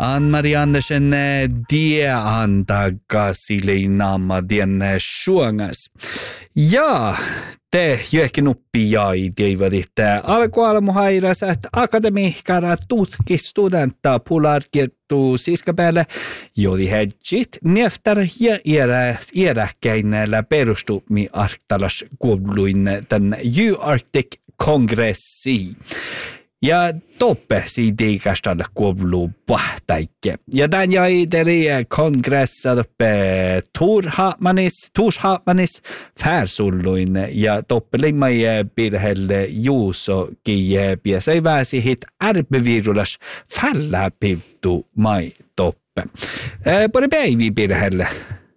Ann-Marie Andersen die antagasileinaama dien suongas. Ja te jokin uppijai teivat alkualmuhairasat akademihkara tutkistudenta pularkirtu siskapäälle, jodi hedjit neftar ja iäräkkäinellä perustumi arktalas kuuluin tän U-Arctic kongressi. Ja toppe siitä ikästään kuuluu pahtaikke. Ja tämän jäi teille kongressa toppe Torshaapmanis färsulluin ja toppe limmai pirhelle juuso kie piesei väsi hit arpevirulas fällä pivtu mai toppe. Pori päivi pirhelle.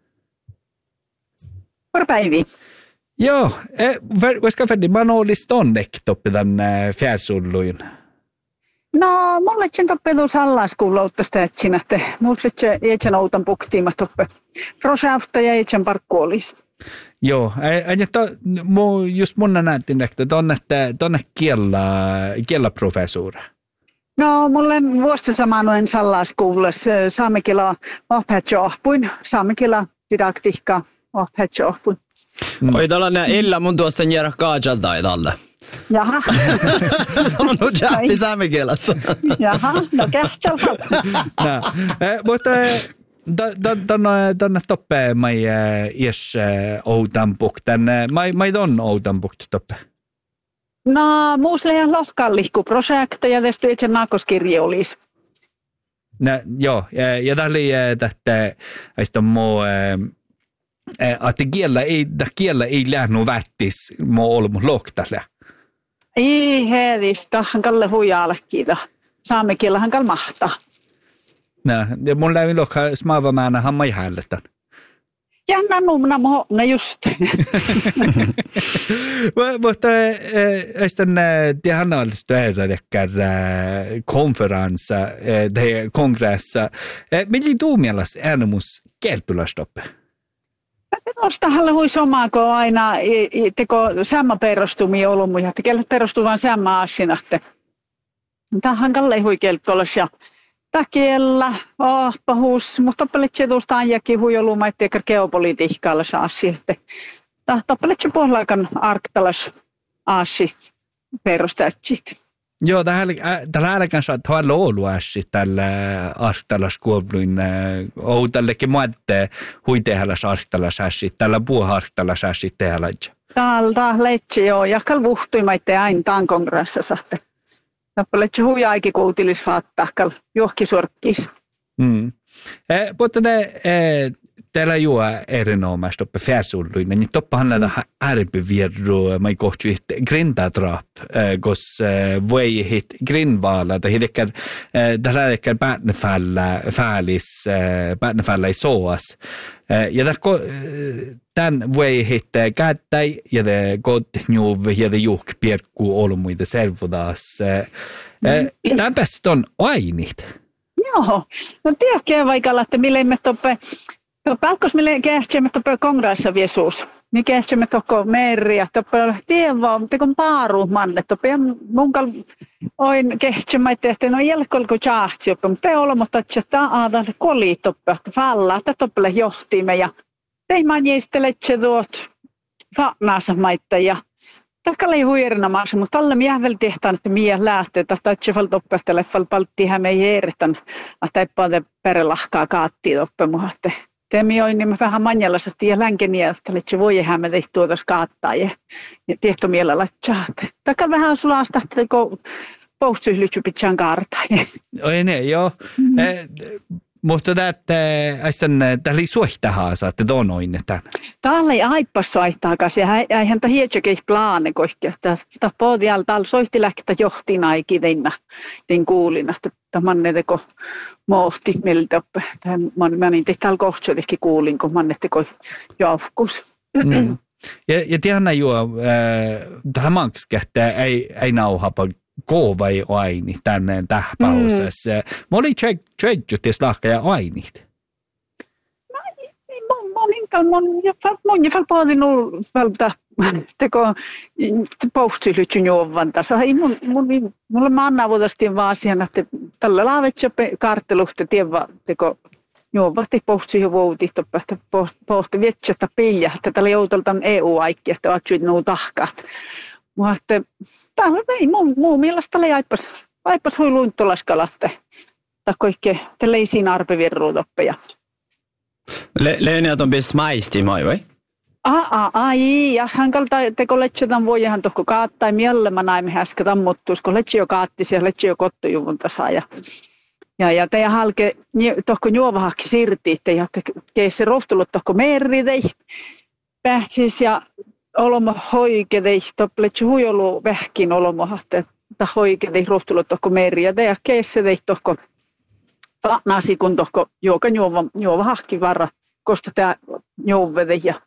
Pori päivi. Joo, voisiko färdi manolis tonnek toppe tämän färsulluin? No, mulle sen toppe tuossa allaskuuloutasta etsin, että mulle se jätsän outan puktiima toppe. Rosafta ja jätsän parkkuolis. Joo, just mun näytin, että tonne kiellä professori. No, mulle vuosta samanoin sallaskuules saamekila opetjohpuin, saamekila didaktiikka opetjohpuin. Oi tällainen illa mun tuossa njärä kaajalta ei tälle. Jaha. On nyt jäppi saamekielessä. Jaha, no kähtsältä. Mutta tonne toppe mai ies outanpukten. Mai ton outanpukt toppe? No, muusle ihan lohkallihku projekta ja tästä itse naakoskirja olisi. No, joo, ja tämä oli tästä muu... Että kiellä ei lähnu vättis mo olmu loktalle. Ei heedis, tahan kalle huijaalekkiita. Saamekiellähän kal mahtaa. No, ja mun lävin lokka smaavamäänä hammai häälletän. Ja numna mohna just. Mutta sitten tehän olisi tehdä konferenssa, kongressa. Miten tuu mielestä äänemus kertulastoppe? Nostahalle huis omaa, kun aina teko samma perustumi ollut, ja tekellä perustuu vain samma asinatte. Tähän kalle hui kelkkolas ja takiella, pahus, mutta tappaletsi tuosta ajakin hui ollut, etteikö geopolitiikalla saa sieltä. Tappaletsi puolellaan arktalas aasi perustatsit. Joo, tällä älkään saa tuolla oluäsi tällä arktalaskuobluin outallekin muatte huitehallas arktalasääsi, tällä puuharktalasääsi tehällä. Täältä leitsi joo, ja kalvuhtui maitte aina tämän kongressassa. Tappaletsi huijaikin kuutilis faattaa, kal johkisorkkis. Mutta täällä juo erinomaisesti toppe färsulluin, niin toppahan näitä arpivierru, mä kohti grindadrap, kos voi hit grinvaala, tai hidekkär, tässä hidekkär päätnefällä ei soas. Ja tämän voi hit kättäi, ja det godnjuv, ja det juuk pierkku olmuita servudas. Tämän päästä on ainit. Joo, no tiedäkö vaikka, että mille me toppe, palkkos mille kehtsemme toppe kongressa viesuus, niin kehtsemme tokko meriä, toppe tievaa, tekon paaru manne, toppe munkal oin kehtsemme, että no jälkolko tjahtsi, mutta ei ole, mutta että aadalle koli toppe, että falla, että toppele johtiimme ja teimme jäisteletse tuot faanaassa maitte ja Tällä ei huirinamaan, mutta tällä miehvel tehtaan, että mie lähtee, että tsefal toppehtele fal palttihän me järjetän, että ei paljon perelahkaa kaattiin toppemuha. Teemi on niin vähän manjalassa, että ja länkeniä, että se voi hämme tehtyä tuossa kaattaa ja tehty mielellä tjaate. Tällä vähän sulaasta, että poustsyyslytsy pitsään kaartaa. Oi ne, joo. Mutta tämä oli suihtahaa, saatte donoin tämän. Täällä ei aippas soihtaakas ja eihän tämä hietsäkeis plaane kohti. Tämä pohdialla täällä soihti lähtä johtina eikin tein kuulin, että manne teko mohti meiltä. Mä niin täällä kohtsoitikin kuulin, kun manne teko johkus. Ja tiedän juo, tähän mankskähtää ei nauhapa. Koovai aini tänne tähpäusessa. Mä olin tseitjutis lahkaja ainit. Mun jäfäl paadinut välttää teko poustsylytsyn juovan tässä. Mulle mä annan vuodestiin vaan siihen, että tällä laavetse karteluhta tievä teko juovasti pohti jo vuotit että pohti vietsästä pilja että tällä joutoltan EU-aikki että vaatsuit nuu tahkaat. Mutta tämä ei muu mielestä oli aipas hui luinttolaskalatte tai kaikki tällä ei siinä arpevirruutoppeja. Leoniat on bis maisti mai vai? Ai, ja hän kalta teko letsetan voihan tohko kaattai miellemä näimme häskä tammuttuus, kun letse jo kaattis ja letse jo kottojuvunta saa. Ja teidän halke tohko juovahakki sirti, että keissä rohtulut tohko merritei, pähtsis ja olomo hoikedei, letse huijolu vähkin olomo, että hoikedei rohtulut tohko merri, ja teidän keissä tei tohko nasi kun tohko juovahakki varra, koska tämä juovedei ja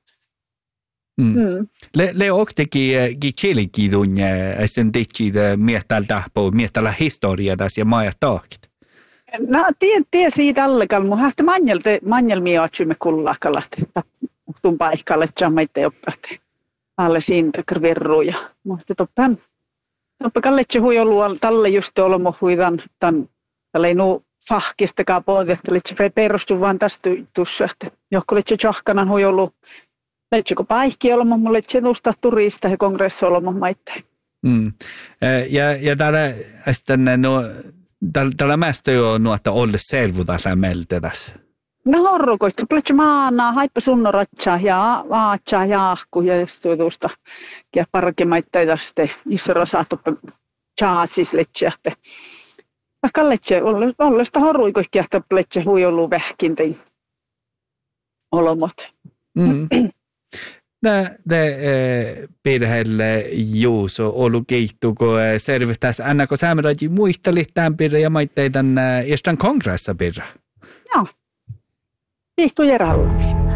Le okteki kielikiidun sen tekid miettäällä historiadas ja maja taakit. No tie siitä allekaan, mun hähtä manjal miaatsymme kullakalat, että tuun paikalle jamaitte oppatte alle siitä verruja. Mutta toppan kalletse huijolu tälle just olmo huidan tälle nuu fahkistakaan pooti, että letse perustu vaan tästä tuossa, että joku letse tjahkanan huijolu. Letsiko paikki olema, mulle letse tuosta turista ja kongressi olema maitteen. Ja tällä mästä jo nuotta olle servutas lämmeltetäs. No horrokoista, letse maanaa, haippa sunnoratsa ja aatsa ja ahku ja tuosta. Ja parke maitteen tästä iso rasatoppe chaatsis letseähte. Vaikka letse, ollesta horruikoikki, että letse huijolu vähkintein olomot. Perheelle juuso ollut keittu, kun servitäs aina kun saamelaji muisteli tämän perhe ja maitteiden Estän kongressa perhe. Joo. Kiitos Jerallis.